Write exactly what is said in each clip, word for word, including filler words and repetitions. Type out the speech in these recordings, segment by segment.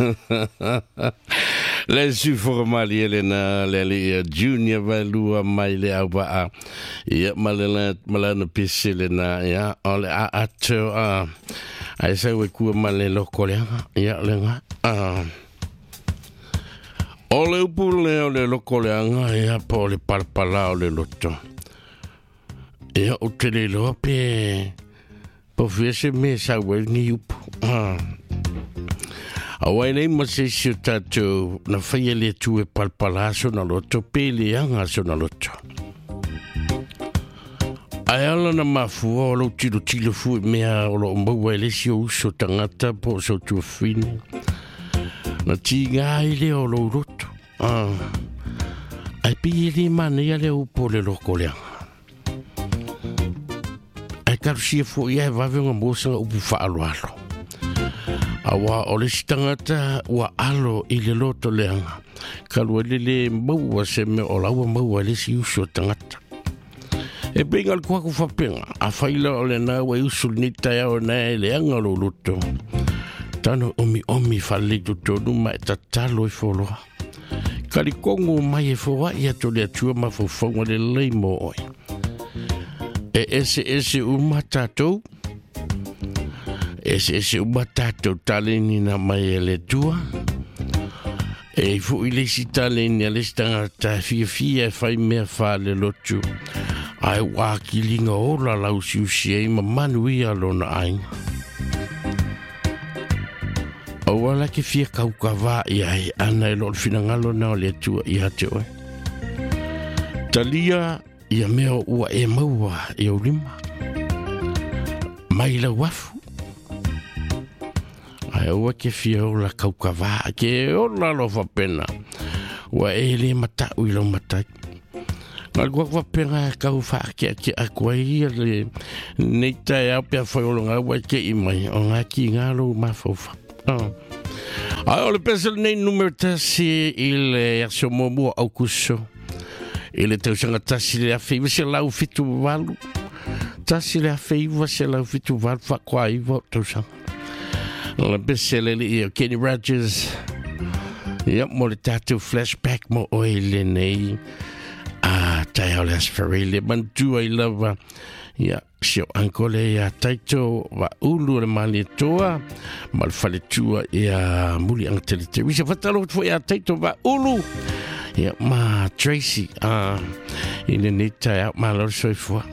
Le su formali elena le junior valua mai le awa ia malena malana pisilena ia ole a ato a ai sa we ku male lokole ia lenga a ole upule ole lokole ia pole palpala ole lotto ia o tele lope po fese me sa we ni up a awai nei ma se si tato na whaia le tue palpalaso na loto pele anga so na loto. Ai ala na mafua o lo tilo tilo fu mea o lo maua ele si o uso tangata po so tua fine. Na tinga ile o lo roto. Ah. Ai pi ili mane ia le upo le loko leanga. Ai karu si e fu ia e vave nga mosanga upu whaalo alo. Awa o le stangata wa alo i le loto leanga. Kalua lele maua se me o laua maua le si uso tangata. E benga le kuaku whapenga. A whaila o le na wa usul ni tai au na e leanga lo loto. Tano omi omi whale tu tonu mai tatalo i wholoa. Kari kongo mai e whawa i ato le atua ma whawhaunga le leimo oi. E ese ese uma tatou. Ese ese uma tatou taleni na mai e le tua. E fu i le si taleni a le stanga ta fia fia e fai mea fa le lotu. Ai waki linga ola lau si usi e ma manui alo na ainga. O wala ke fia kau kawa i ai ana e lor finangalo na o le tua i hate oi. Talia i a mea ua e maua i o lima. Mai la wafu. Ai ua ke fia o la kau kawa ke o la lo whapena. Ua e le mata ui lo matai. Ngal gua whapena kau wha ke ke a kua i le neita e au pia whaolonga ua ke i mai o ngā ki ngā lo mawhauwha. Ai o le pesel nei numero tasi i le asio momua au kuso. I le tausanga tasi le a feiwa se lau fitu walu. Tasi le a feiwa se lau fitu walu whakua iwa tausanga. Le pesel le i o Kenny Rogers. Ia mo le tatou flashback mo o e le nei. Ah, tai au le asfari le mantua i lava. Ia, sio ankole ia taito wa ulu le mali toa. Ma le fale tua ia muli ang telete. Wisa fatalo fo ia taito wa ulu. Ia, ma Tracy. Ah, ina ni tai au ma lor soifua.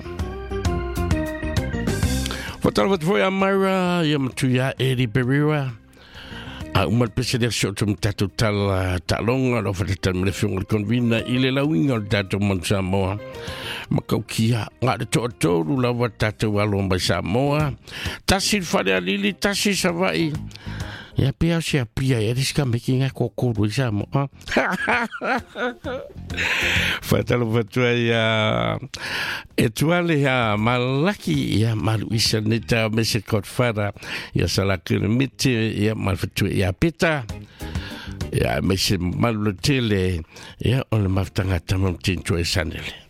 Fatalo fo ia Mara. Ia matuia Eddie Berira. A umal pese der so tum tatu tal talonga lo fata tal me fiong convina ile la winga tatu mon Samoa makau kia nga de to to la wa tatu walo ba Samoa tasil fale alili tasil savai ya pia sia pia ya diska making a koko do Samoa fatalo fatua ya etuale ya malaki ya maluisa neta mese kotfara ya salakir miti ya malfatua ya pita ya mese malutele ya on maftanga tamam tinto e sanele